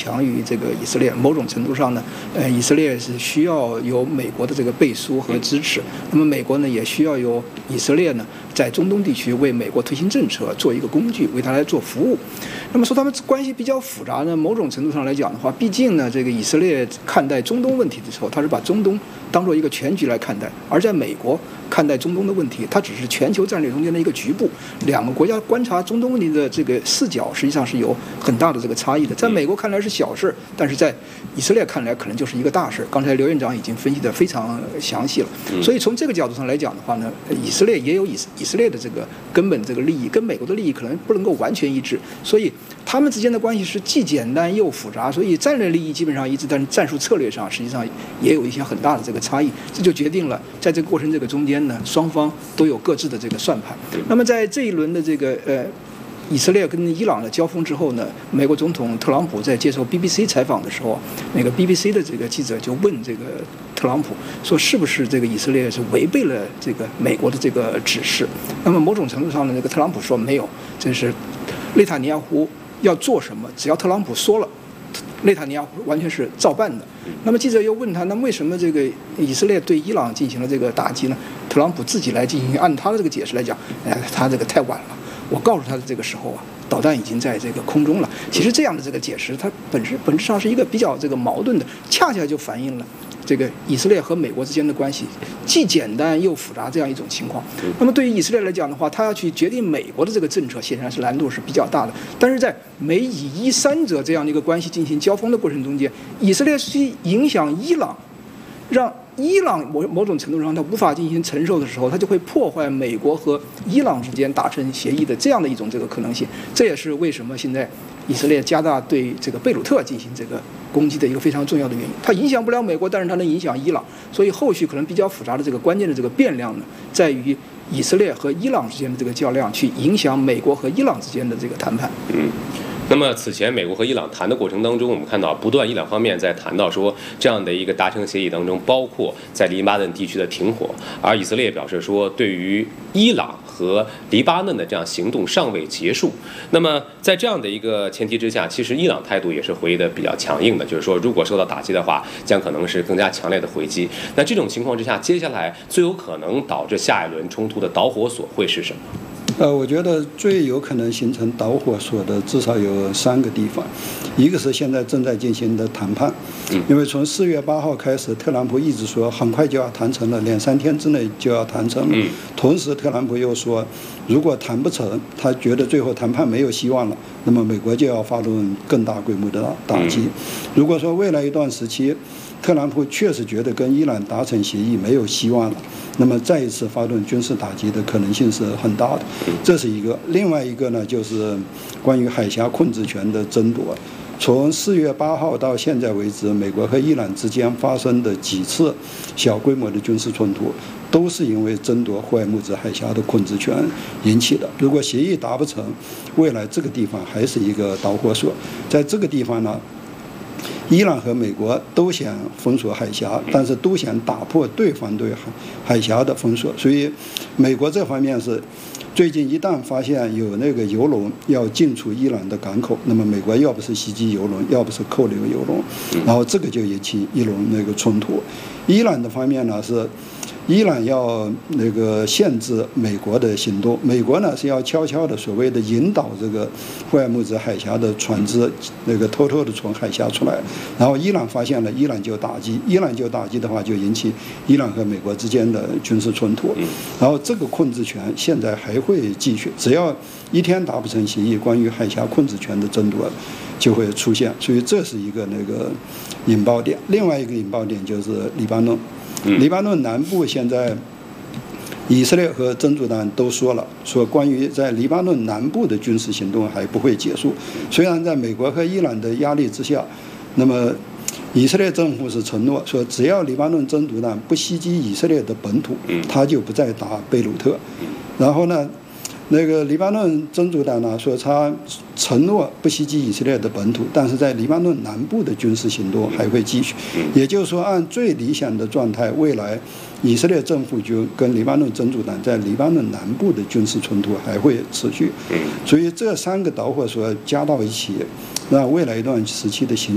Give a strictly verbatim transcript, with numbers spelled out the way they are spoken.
强于这个以色列。某种程度上呢，呃，以色列是需要有美国的这个背书和支持，那么美国呢也需要有以色列呢在中东地区为美国推行政策做一个工具，为他来做服务。那么说他们关系比较复杂呢，某种程度上来讲的话，毕竟呢，这个以色列看待中东问题的时候，他是把中东当做一个全局来看待，而在美国看待中东的问题，它只是全球战略中间的一个局部。两个国家观察中东问题的这个视角，实际上是有很大的这个差异的。在美国看来是小事，但是在以色列看来可能就是一个大事。刚才刘院长已经分析得非常详细了。所以从这个角度上来讲的话呢，以色列也有以以色列的这个根本这个利益，跟美国的利益可能不能够完全一致，所以他们之间的关系是既简单又复杂。所以战略利益基本上一致，但是战术策略上实际上也有一些很大的这个差异。这就决定了在这个过程这个中间呢，双方都有各自的这个算盘。那么在这一轮的这个呃以色列跟伊朗的交锋之后呢，美国总统特朗普在接受 B B C 采访的时候，那个 B B C 的这个记者就问这个特朗普说，是不是这个以色列是违背了这个美国的这个指示？那么某种程度上呢，这个特朗普说没有，这是内塔尼亚胡要做什么，只要特朗普说了，内塔尼亚胡完全是照办的。那么记者又问他，那为什么这个以色列对伊朗进行了这个打击呢？特朗普自己来进行，按他的这个解释来讲，哎，他这个太晚了。我告诉他的这个时候啊，导弹已经在这个空中了。其实这样的这个解释，它本质本质上是一个比较这个矛盾的，恰恰就反映了这个以色列和美国之间的关系既简单又复杂这样一种情况。那么对于以色列来讲的话，他要去决定美国的这个政策，显然是难度是比较大的。但是在美以伊三者这样的一个关系进行交锋的过程中间，以色列是影响伊朗，让伊朗某某种程度上它无法进行承受的时候，它就会破坏美国和伊朗之间达成协议的这样的一种这个可能性。这也是为什么现在以色列加大对这个贝鲁特进行这个攻击的一个非常重要的原因。它影响不了美国，但是它能影响伊朗，所以后续可能比较复杂的这个关键的这个变量呢，在于以色列和伊朗之间的这个较量，去影响美国和伊朗之间的这个谈判。 嗯。那么此前美国和伊朗谈的过程当中，我们看到不断伊朗方面在谈到说这样的一个达成协议当中，包括在黎巴嫩地区的停火，而以色列表示说对于伊朗和黎巴嫩的这样行动尚未结束。那么在这样的一个前提之下，其实伊朗态度也是回的比较强硬的，就是说如果受到打击的话，将可能是更加强烈的回击。那这种情况之下，接下来最有可能导致下一轮冲突的导火索会是什么？ 呃，我觉得最有可能形成导火索的至少有三个地方，一个是现在正在进行的谈判，因为从四月八号开始，特朗普一直说很快就要谈成了，两三天之内就要谈成了。同时，特朗普又说，如果谈不成，他觉得最后谈判没有希望了，那么美国就要发动更大规模的打击。如果说未来一段时期，特朗普确实觉得跟伊朗达成协议没有希望了，那么再一次发动军事打击的可能性是很大的，这是一个。另外一个呢，就是关于海峡控制权的争夺。从四月八号到现在为止，美国和伊朗之间发生的几次小规模的军事冲突，都是因为争夺霍尔木兹海峡的控制权引起的。如果协议达不成，未来这个地方还是一个导火索。在这个地方呢，伊朗和美国都想封锁海峡，但是都想打破对方对海海峡的封锁，所以美国这方面是最近一旦发现有那个油轮要进出伊朗的港口，那么美国要不是袭击油轮，要不是扣留油轮，然后这个就引起一轮那个冲突。伊朗的方面呢是，伊朗要那个限制美国的行动，美国呢是要悄悄的所谓的引导这个霍尔木兹海峡的船只那个偷偷的从海峡出来，然后伊朗发现了，伊朗就打击，伊朗就打击的话就引起伊朗和美国之间的军事冲突，然后这个控制权现在还会继续，只要一天达不成协议，关于海峡控制权的争夺就会出现，所以这是一个那个引爆点。另外一个引爆点就是黎巴嫩。黎巴嫩南部现在，以色列和真主党都说了，说关于在黎巴嫩南部的军事行动还不会结束。虽然在美国和伊朗的压力之下，那么以色列政府是承诺说，只要黎巴嫩真主党不袭击以色列的本土，他就不再打贝鲁特。然后呢，那个黎巴嫩真主党呢说他承诺不袭击以色列的本土，但是在黎巴嫩南部的军事行动还会继续。也就是说，按最理想的状态，未来以色列政府军跟黎巴嫩真主党在黎巴嫩南部的军事冲突还会持续。所以这三个导火索加到一起，那未来一段时期的形势